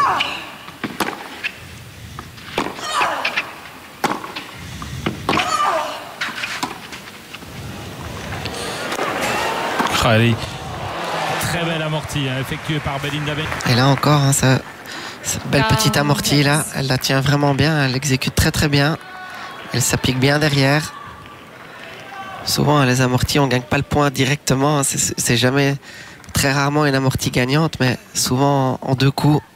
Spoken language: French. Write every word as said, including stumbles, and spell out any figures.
Allez. Très belle amortie hein, effectuée par Belinda Ben. Et là encore, hein, ça, cette belle petite amortie là, elle la tient vraiment bien, elle l'exécute très très bien. Elle s'applique bien derrière. Souvent, les amorties, on ne gagne pas le point directement. C'est jamais, très rarement une amortie gagnante, mais souvent en deux coups,